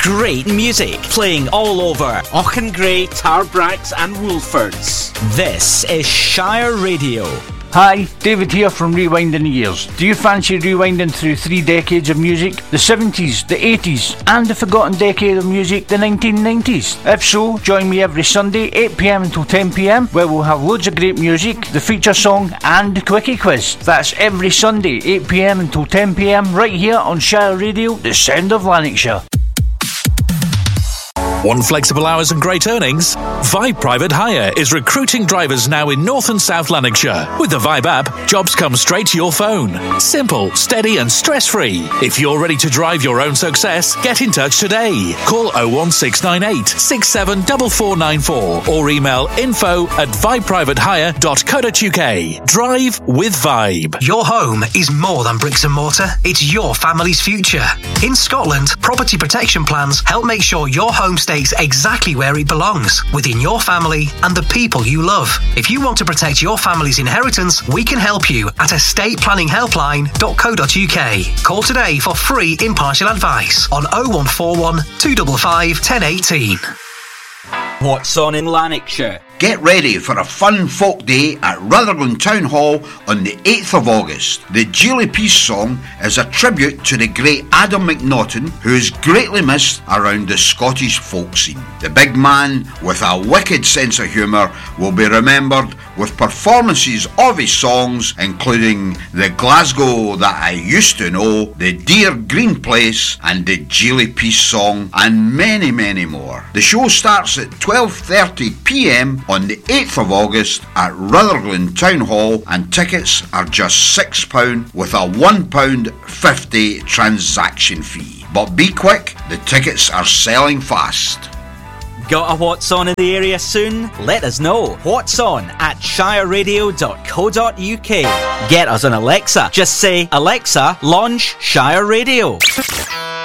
Great music playing all over Auchengrey, Tarbracks and Woolfords. This is Shire Radio. Hi, David here from Rewinding the Years. Do you fancy rewinding through 3 decades of music? The 70s, the 80s and the forgotten decade of music, the 1990s? If so, join me every Sunday 8pm until 10pm where we'll have loads of great music, the feature song and the quickie quiz. That's every Sunday 8pm until 10pm right here on Shire Radio, the sound of Lanarkshire. Want flexible hours and great earnings? Vibe Private Hire is recruiting drivers now in North and South Lanarkshire. With the Vibe app, jobs come straight to your phone. Simple, steady and stress-free. If you're ready to drive your own success, get in touch today. Call 01698 674494 or email info@vibeprivatehire.co.uk. Drive with Vibe. Your home is more than bricks and mortar. It's your family's future. In Scotland, property protection plans help make sure your home stays exactly where it belongs, within your family and the people you love. If you want to protect your family's inheritance, we can help you at estateplanningshelpline.co.uk. Call today for free impartial advice on 0141 255 1018. What's on in Lanarkshire? Get ready for a fun folk day at Rutherglen Town Hall on the 8th of August. The Geely Peace song is a tribute to the great Adam McNaughton, who is greatly missed around the Scottish folk scene. The big man, with a wicked sense of humour, will be remembered with performances of his songs, including The Glasgow That I Used to Know, The Dear Green Place, and the Geely Peace song, and many, many more. The show starts at 12:30pm on the 8th of August at Rutherglen Town Hall, and tickets are just £6 with a £1.50 transaction fee. But be quick, the tickets are selling fast. Got a What's On in the area soon? Let us know. What's On at shireradio.co.uk. Get us on Alexa. Just say, Alexa, launch Shire Radio.